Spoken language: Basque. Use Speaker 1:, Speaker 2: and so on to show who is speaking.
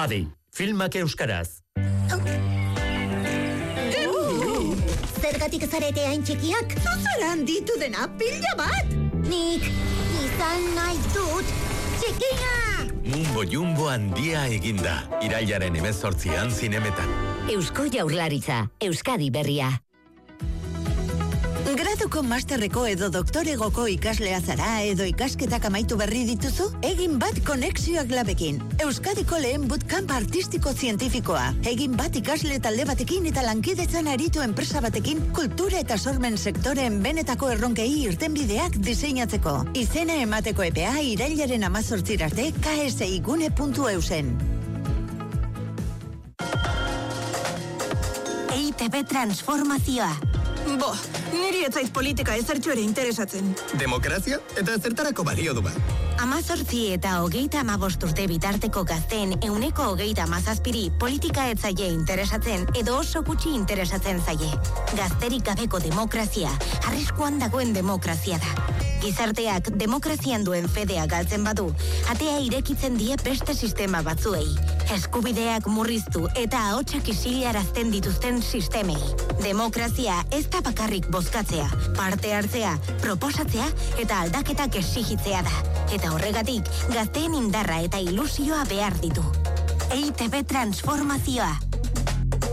Speaker 1: Adi, filmak euskaraz.
Speaker 2: Zergatik zarete hain txikiak?
Speaker 3: Zuzeran ditu dena pila bat!
Speaker 2: Nik izan nahi dut txikia!
Speaker 4: Mumbo Jumbo handia eginda. Irailaren 18an zinemetan.
Speaker 5: Eusko Jaurlaritza, Euskadi berria.
Speaker 3: Graduko masterreko edo doktoregoko ikaslea zara edo ikasketak amaitu berri dituzu? Egin bat konexioak labekin. Euskadiko lehen bootcamp artistiko zientifikoa. Egin bat ikasle talde batekin eta lankidetzan aritu enpresa batekin kultura eta sormen sektoreen benetako erronkei irtenbideak diseinatzeko. Izena emateko epea irailaren 18 arte ksigune.eusen.
Speaker 5: EITB transformazioa.
Speaker 3: Niri etzait politika ezertxo ere interesatzen.
Speaker 6: Demokrazia eta zertarako balio du ba.
Speaker 5: 18 eta 35 urte bitarteko gazteen 27% politika etzaie interesatzen edo oso gutxi interesatzen zaie. Gazterik gabeko demokrazia, arriskuan dagoen demokrazia da. Gizarteak demokrazian duen fedea galtzen badu, atea irekitzen die beste sistema batzuei. Eskubideak murriztu eta ahotsak isilarazten dituzten sistemei. Demokrazia ez da bakarrik bozkatzea, parte hartzea, proposatzea eta aldaketak exigitzea da. Eta horregatik, gazteen indarra eta ilusioa behar ditu. EITB transformazioa.